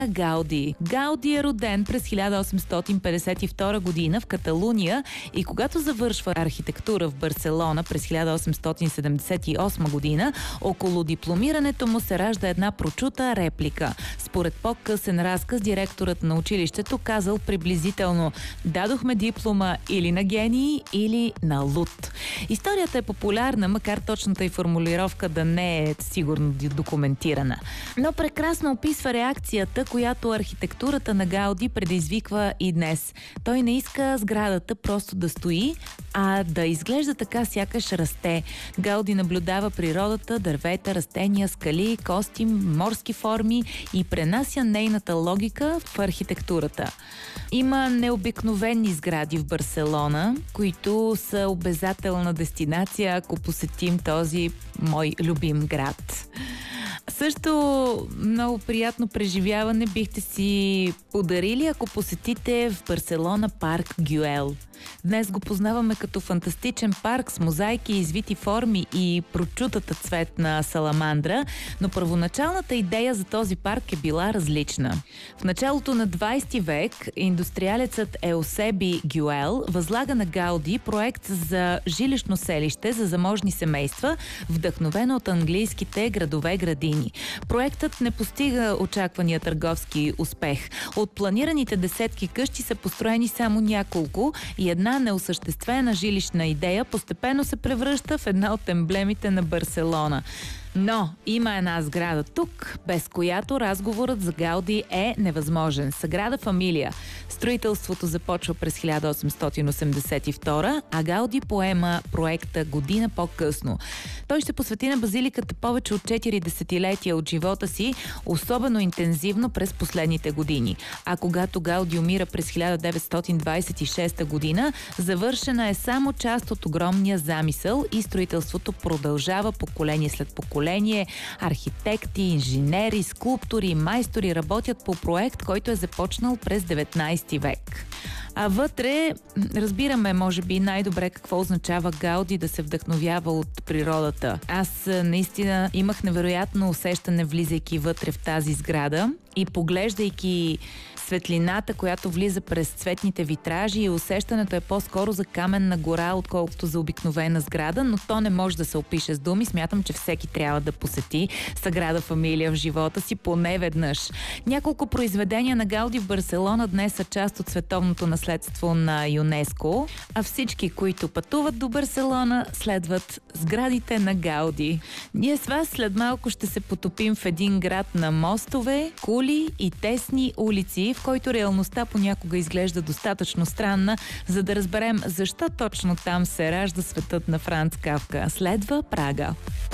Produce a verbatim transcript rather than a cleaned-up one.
Гауди. Гауди е роден през хиляда осемстотин петдесет и втора година в Каталуния и когато завършва архитектура в Барселона през хиляда осемстотин седемдесет и осма година, около дипломирането му се ражда една прочута реплика. Според по-късен разказ, директорът на училището казал приблизително: "Дадохме диплома или на гении, или на луд." Историята е популярна, макар точната и формулировка да не е сигурно документирана. Но прекрасно описва реакцията, която архитектурата на Гауди предизвиква и днес. Той не иска сградата просто да стои, а да изглежда така, сякаш расте. Гауди наблюдава природата, дървета, растения, скали, кости, морски форми и пренася нейната логика в архитектурата. Има необикновени сгради в Барселона, които са обязателна дестинация, ако посетим този мой любим град. Също много приятно преживяване бихте си подарили, ако посетите в Барселона парк Гюел. Днес го познаваме като фантастичен парк с мозайки, извити форми и прочутата цветна саламандра, но първоначалната идея за този парк е била различна. В началото на двайсети век индустриалецът Еусеби Гюел възлага на Гауди проект за жилищно селище за заможни семейства, вдъхновено от английските градове-градини. Проектът не постига очаквания търговски успех. От планираните десетки къщи са построени само няколко и една неосъществена жилищна идея постепенно се превръща в една от емблемите на Барселона. Но има една сграда тук, без която разговорът за Гауди е невъзможен. Саграда Фамилия. Строителството започва през хиляда осемстотин осемдесет и втора, а Гауди поема проекта година по-късно. Той ще посвети на базиликата повече от четири десетилетия от живота си, особено интензивно през последните години. А когато Гауди умира през хиляда деветстотин двайсет и шеста година, завършена е само част от огромния замисъл и строителството продължава поколение след поколение. Архитекти, инженери, скулптори, майстори работят по проект, който е започнал през деветнайсети век. А вътре разбираме, може би, най-добре какво означава Гауди да се вдъхновява от природата. Аз наистина имах невероятно усещане, влизайки вътре в тази сграда и поглеждайки светлината, която влиза през цветните витражи, и усещането е по-скоро за каменна гора, отколкото за обикновена сграда, но то не може да се опише с думи. Смятам, че всеки трябва да посети Саграда Фамилия в живота си поне веднъж. Няколко произведения на Гауди в Барселона днес са част от световното наследство на ЮНЕСКО, а всички, които пътуват до Барселона, следват сградите на Гауди. Ние с вас след малко ще се потопим в един град на мостове, кули и тесни улици, в който реалността понякога изглежда достатъчно странна, за да разберем защо точно там се ражда светът на Франц Кафка. Следва Прага.